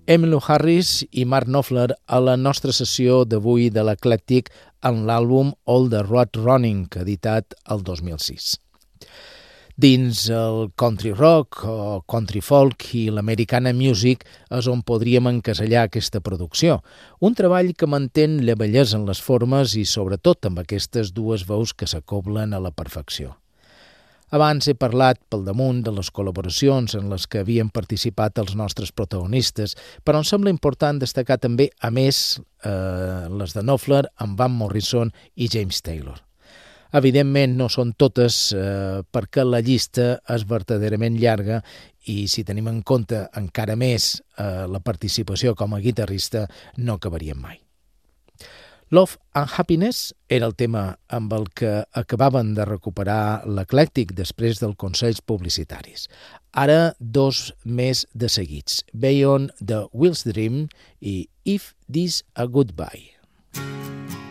Emmylou Harris i Mark Knopfler a la nostra sessió d'avui de l'Eclectic en l'àlbum All the Road Running, editat el 2006. Dins el country rock o country folk i l'americana music és on podríem encasellar aquesta producció, un treball que mantén la bellesa en les formes i sobretot amb aquestes dues veus que s'acoblen a la perfecció. Abans he parlat pel damunt de les col·laboracions en les que havien participat els nostres protagonistes, però em sembla important destacar també, a més, les de Knopfler amb Van Morrison i James Taylor. Evidentment no són totes perquè la llista és verdaderament llarga i si tenim en compte encara més la participació com a guitarrista no acabaríem mai. Love and Happiness era el tema amb el que acabaven de recuperar l'Eclectic després dels consells publicitaris. Ara dos més de seguits, Beyond the Wild's Dream i If This a Goodbye.